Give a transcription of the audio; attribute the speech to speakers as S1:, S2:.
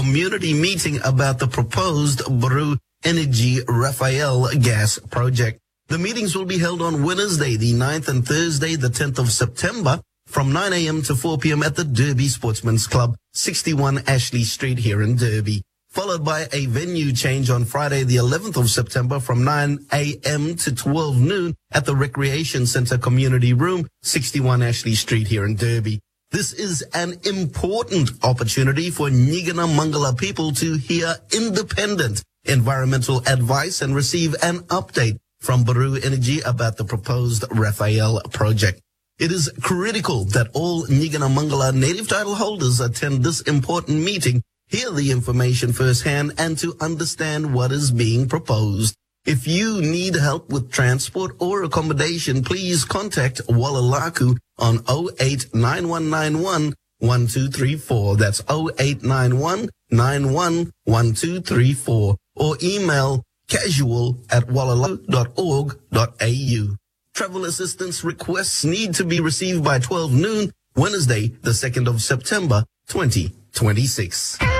S1: community meeting about the proposed Baru Energy Rafael gas project. The meetings will be held on Wednesday, the 9th, and Thursday, the 10th of September, from 9 a.m. to 4 p.m. at the Derby Sportsman's Club, 61 Ashley Street here in Derby, followed by a venue change on Friday, the 11th of September, from 9 a.m. to 12 noon at the Recreation Centre Community Room, 61 Ashley Street here in Derby. This is an important opportunity for Nyingana Mangala people to hear independent environmental advice and receive an update from Baru Energy about the proposed Rafael project. It is critical that all Nyingana Mangala native title holders attend this important meeting, hear the information firsthand, and to understand what is being proposed. If you need help with transport or accommodation, please contact Walalaku on 089191 1234. That's 0891 911234, or email casual@walalaku.org.au. Travel assistance requests need to be received by 12 noon, Wednesday, the 2nd of September, 2026.